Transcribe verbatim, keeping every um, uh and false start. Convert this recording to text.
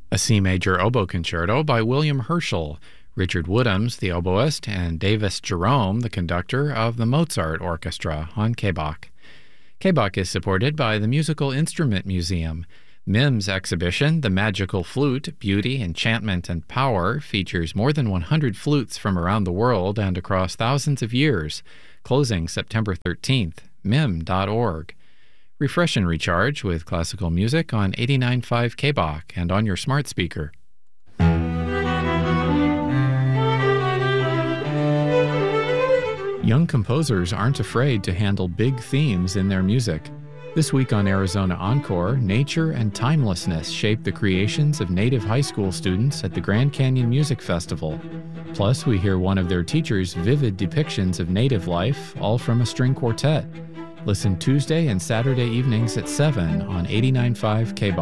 A C major oboe concerto by William Herschel, Richard Woodhams, the oboist, and Davis Jerome, the conductor of the Mozart Orchestra on K B O C. K B O C is supported by the Musical Instrument Museum. MIM's exhibition, The Magical Flute, Beauty, Enchantment, and Power, features more than one hundred flutes from around the world and across thousands of years, closing September thirteenth, mim dot org. Refresh and recharge with classical music on eighty-nine point five K B O C and on your smart speaker. Young composers aren't afraid to handle big themes in their music. This week on Arizona Encore, nature and timelessness shape the creations of Native high school students at the Grand Canyon Music Festival. Plus, we hear one of their teachers' vivid depictions of Native life, all from a string quartet. Listen Tuesday and Saturday evenings at seven on eighty-nine point five K B O C.